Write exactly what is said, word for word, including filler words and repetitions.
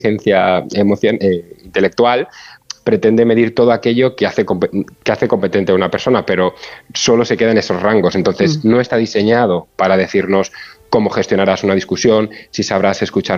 inteligencia emocion eh, intelectual pretende medir todo aquello que hace, que hace competente a una persona, pero solo se queda en esos rangos. Entonces, mm. no está diseñado para decirnos cómo gestionarás una discusión, si sabrás escuchar